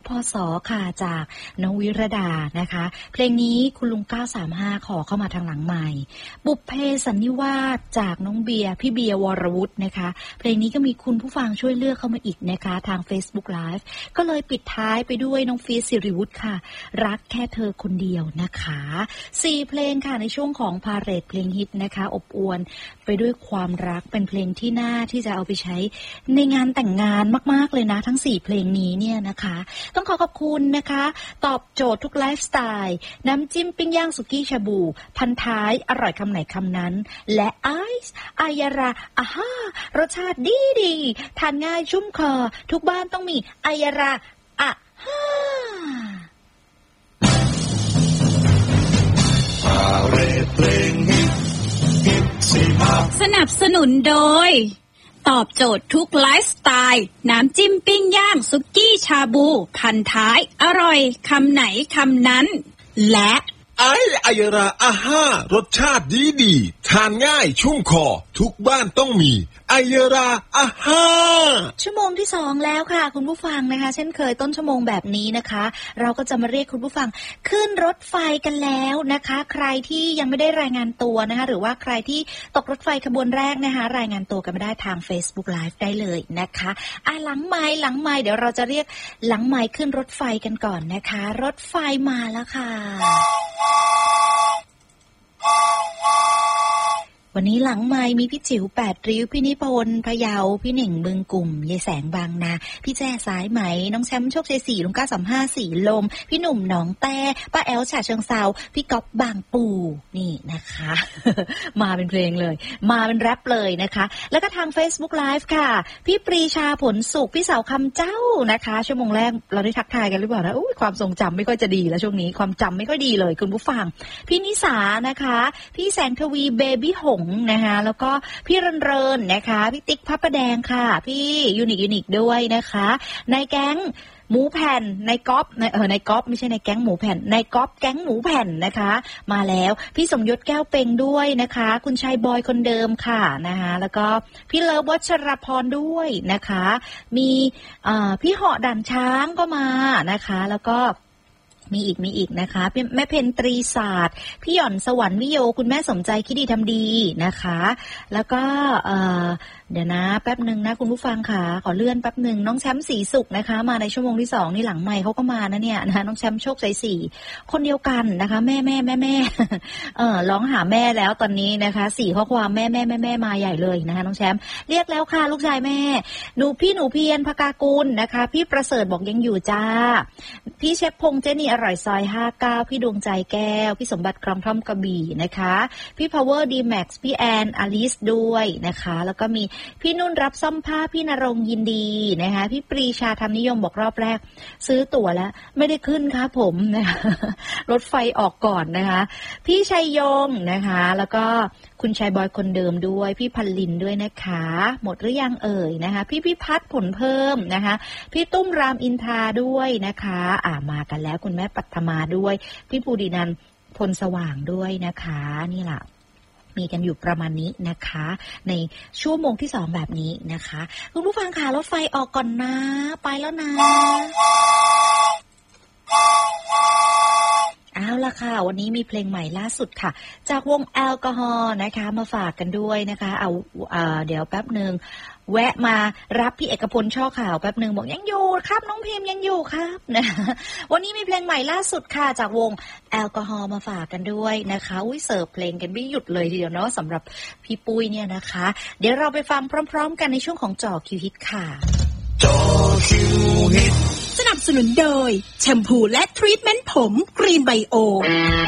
พศค่ะจากน้องวิรดานะคะเพลงนี้คุณลุง935ขอเข้ามาทางหลังใหม่บุพเพสันนิวาสจากน้องเบียร์พี่เบียร์วรวุฒินะคะเพลงนี้ก็มีคุณผู้ฟังช่วยเลือกเข้ามาอีกนะคะทาง Facebook Live ก็เลยปิดท้ายไปด้วยน้องฟีสิริวุฒิค่ะรักแค่เธอคนเดียวนะคะ4เพลงค่ะในช่วงของพาเหรดเพลงฮิตนะคะอบอวลไปด้วยความรักเป็นเพลงที่น่าที่จะเอาไปใช้ในงานแต่งงานมากๆเลยนะทั้ง4เพลงนี้เนี่ยนะคะต้องขอบคุณนะคะตอบโจทย์ทุกไลฟ์สไตล์น้ำจิ้มปิ้งย่างสุกี้ชาบูพันท้ายอร่อยคำไหนคำนั้นและไอซ์อายาราอาฮ่ารสชาติดีทานง่ายชุ่มคอทุกบ้านต้องมีอายาราอาฮ่าสนับสนุนโดยตอบโจทย์ทุกไลฟ์สไตล์น้ำจิ้มปิ้งย่างสุกี้ชาบูพันท้ายอร่อยคำไหนคำนั้นและไออายราอาฮ่ารสชาติดีทานง่ายชุ่มคอทุกบ้านต้องมีอายราอาฮ่าชั่วโมงที่2แล้วค่ะคุณผู้ฟังนะคะเช่นเคยต้นชั่วโมงแบบนี้นะคะเราก็จะมาเรียกคุณผู้ฟังขึ้นรถไฟกันแล้วนะคะใครที่ยังไม่ได้รายงานตัวนะคะหรือว่าใครที่ตกรถไฟขบวนแรกนะคะรายงานตัวกันมาได้ทาง Facebook Live ได้เลยนะคะหลังไมค์เดี๋ยวเราจะเรียกหลังไมค์ขึ้นรถไฟกันก่อนนะคะรถไฟมาแล้วค่ะวันนี้หลังไมค์มีพี่จิ๋ว8ริ้วพี่นิพนธ์พะเยาพี่เหน่งบึงกลุ่มยายแสงบางนาพี่แจ้สายไหมน้องแชมป์โชคชัย4ลุง935สีลมพี่หนุ่มหนองแต้ป้าแอลฉะเชิงเซาพี่ก๊อฟบางปูนี่นะคะ มาเป็นเพลงเลยมาเป็นแรปเลยนะคะแล้วก็ทาง Facebook Live ค่ะพี่ปรีชาผลสุขพี่สาวคำเจ้านะคะชั่วโมงแรกเราได้ทักทายกันหรือเปล่านะความทรงจำไม่ค่อยจะดีแล้วช่วงนี้ความจำไม่ค่อยดีเลยคุณผู้ฟังพี่นิสานะคะพี่แสงทวีเบบี้หงนะคะแล้วก็พี่เรินนะคะพี่ติ๊กพับประแดงค่ะพี่ยูนิคด้วยนะคะในแก๊งหมูแผ่นในก๊อฟในก๊อฟไม่ใช่ในแก๊งหมูแผ่นในก๊อฟแก๊งหมูแผ่นนะคะมาแล้วพี่สมยศแก้วเป็งด้วยนะคะคุณชายบอยคนเดิมค่ะนะคะแล้วก็พี่เลิฟวัชรพรด้วยนะคะมีพี่เหาะด่านช้างก็มานะคะแล้วก็มีอีกนะคะแม่เพนตรีศาสตร์พี่หย่อนสวรรค์วิโยคุณแม่สมใจคิดดีทำดีนะคะแล้วก็เดี๋ยวนะแป๊บนึงนะคุณผู้ฟังค่ะขอเลื่อนแป๊บนึงน้องแชมป์ศรีสุขนะคะมาในชั่วโมงที่2นี่หลังไมค์เขาก็มานะเนี่ยนะคะน้องแชมป์โชคใจ4คนเดียวกันนะคะแม่ร้องหาแม่แล้วตอนนี้นะคะ4ข้อความแม่มาใหญ่เลยนะคะน้องแชมป์เรียกแล้วค่ะลูกชายแม่หนูเพียรภกากุลนะคะพี่ประเสริฐบอกยังอยู่จ้าพี่เชฟพงษ์เจนี่อร่อยซอย59พี่ดวงใจแก้วพี่สมบัติคลองท่อมกระบี่นะคะพี่ Power D-Max พี่แอนอลิสด้วยนะคะแล้วก็มีพี่นุ่นรับซ่อมผ้าพี่นรงค์ยินดีนะคะพี่ปรีชาธรรมนิยมบอกรอบแรกซื้อตั๋วแล้วไม่ได้ขึ้นค่ะผมนะคะรถไฟออกก่อนนะคะพี่ชัยยงนะคะแล้วก็คุณชายบอยคนเดิมด้วยพี่พันลินด้วยนะคะหมดหรือยังเอ่ยนะคะพี่พิพัฒน์ผลเพิ่มนะคะพี่ตุ้มรามอินทราด้วยนะคะมากันแล้วคุณแม่ปัทมาด้วยพี่ภูดินันท์พลสว่างด้วยนะคะนี่แหละมีกันอยู่ประมาณนี้นะคะในชั่วโมงที่2แบบนี้นะคะคุณผู้ฟังค่ะรถไฟออกก่อนนะไปแล้วนะเอาล่ะค่ะวันนี้มีเพลงใหม่ล่าสุดค่ะจากวงแอลกอฮอล์นะคะมาฝากกันด้วยนะคะเดี๋ยวแป๊บนึงแวะมารับพี่เอกพลช่อข่าวแป๊บนึงบอกยังอยู่ครับน้องพิมพ์ยังอยู่ครับนะวันนี้มีเพลงใหม่ล่าสุดค่ะจากวงแอลกอฮอล์มาฝากกันด้วยนะคะเสิร์ฟเพลงกันไม่หยุดเลยทีเดียวเนาะสำหรับพี่ปุ้ยเนี่ยนะคะเดี๋ยวเราไปฟังพร้อมๆกันในช่วงของจ่อคิวฮิตค่ะจ่อคิวฮิตสนับสนุนโดยแชมพูและทรีทเมนต์ผมกรีนไบโอ